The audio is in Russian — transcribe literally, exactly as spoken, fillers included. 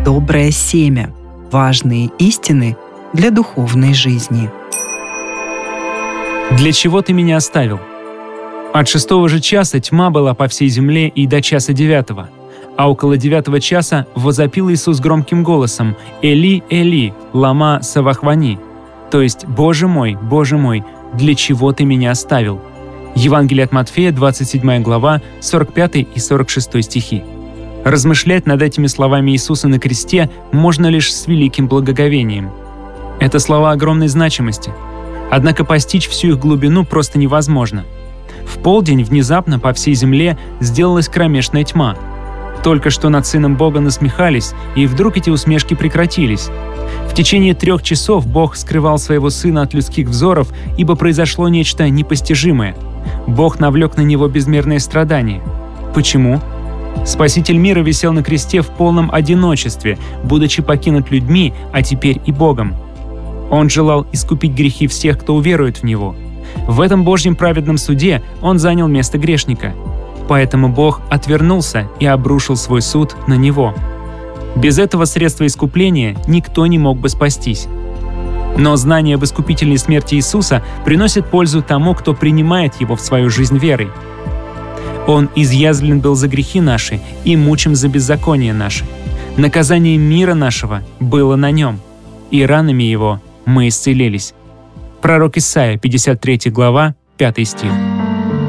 доброе семя, важные истины для духовной жизни. Для чего ты меня оставил? От шестого же часа тьма была по всей земле и до часа девятого. А около девятого часа возопил Иисус громким голосом: «Эли, Эли, лама савахвани», то есть «Боже мой, Боже мой, для чего ты меня оставил?» Евангелие от Матфея, двадцать седьмая глава, сорок пятый и сорок шестой стихи. Размышлять над этими словами Иисуса на кресте можно лишь с великим благоговением. Это слова огромной значимости. Однако постичь всю их глубину просто невозможно. В полдень внезапно по всей земле сделалась кромешная тьма. Только что над Сыном Бога насмехались, и вдруг эти усмешки прекратились. В течение трех часов Бог скрывал своего Сына от людских взоров, ибо произошло нечто непостижимое. Бог навлек на него безмерное страдание. Почему? Спаситель мира висел на кресте в полном одиночестве, будучи покинут людьми, а теперь и Богом. Он желал искупить грехи всех, кто уверует в Него. В этом Божьем праведном суде Он занял место грешника. Поэтому Бог отвернулся и обрушил свой суд на Него. Без этого средства искупления никто не мог бы спастись. Но знание об искупительной смерти Иисуса приносит пользу тому, кто принимает Его в свою жизнь верой. Он изъязвлен был за грехи наши и мучим за беззаконие наши. Наказание мира нашего было на Нем, и ранами Его мы исцелились. Пророк Исайя, пятьдесят третья глава, пятый стих.